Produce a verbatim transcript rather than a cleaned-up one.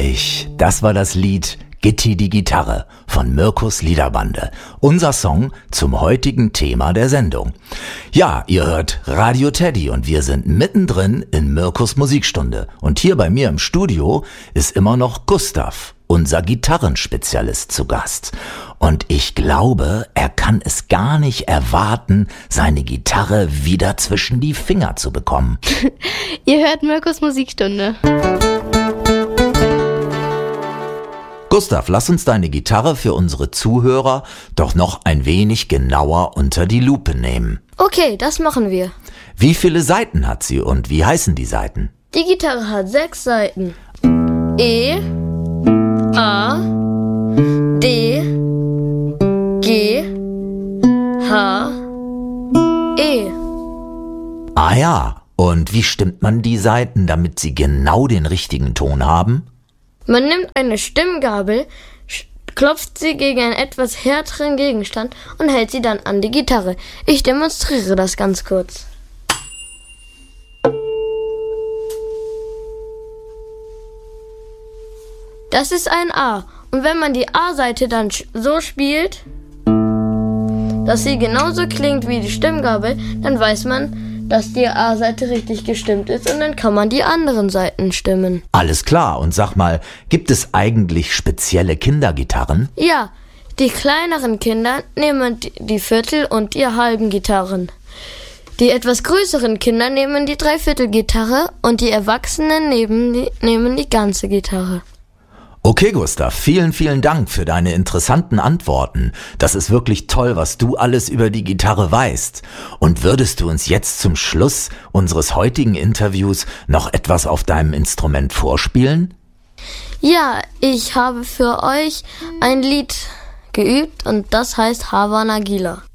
Herrlich, das war das Lied Gitti die Gitarre von Mirkus Liederbande, unser Song zum heutigen Thema der Sendung. Ja, ihr hört Radio Teddy und wir sind mittendrin in Mirkus Musikstunde. Und hier bei mir im Studio ist immer noch Gustav, unser Gitarrenspezialist, zu Gast. Und ich glaube, er kann es gar nicht erwarten, seine Gitarre wieder zwischen die Finger zu bekommen. Ihr hört Mirkus Musikstunde. Gustav, lass uns deine Gitarre für unsere Zuhörer doch noch ein wenig genauer unter die Lupe nehmen. Okay, das machen wir. Wie viele Saiten hat sie und wie heißen die Saiten? Die Gitarre hat sechs Saiten. E, A, D, G, H, E. Ah ja, und wie stimmt man die Saiten, damit sie genau den richtigen Ton haben? Man nimmt eine Stimmgabel, klopft sie gegen einen etwas härteren Gegenstand und hält sie dann an die Gitarre. Ich demonstriere das ganz kurz. Das ist ein A. Und wenn man die A-Seite dann so spielt, dass sie genauso klingt wie die Stimmgabel, dann weiß man, dass die A-Seite richtig gestimmt ist und dann kann man die anderen Seiten stimmen. Alles klar. Und sag mal, gibt es eigentlich spezielle Kindergitarren? Ja, die kleineren Kinder nehmen die Viertel- und die halben Gitarren. Die etwas größeren Kinder nehmen die Dreiviertelgitarre und die Erwachsenen nehmen die, nehmen die ganze Gitarre. Okay, Gustav, vielen, vielen Dank für deine interessanten Antworten. Das ist wirklich toll, was du alles über die Gitarre weißt. Und würdest du uns jetzt zum Schluss unseres heutigen Interviews noch etwas auf deinem Instrument vorspielen? Ja, ich habe für euch ein Lied geübt und das heißt Hava Nagila.